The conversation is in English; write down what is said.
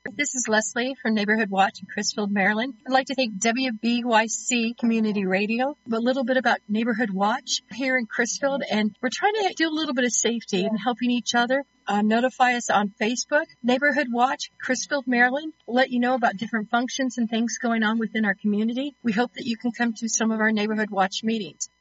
This is Leslie from Neighborhood Watch in Crisfield, Maryland. I'd like to thank WBYC Community Radio. A little bit about Neighborhood Watch here in Crisfield, and we're trying to do a little bit of safety and helping each other. Notify us on Facebook, Neighborhood Watch, Crisfield, Maryland. We'll let you know about different functions and things going on within our community. We hope that you can come to some of our Neighborhood Watch meetings.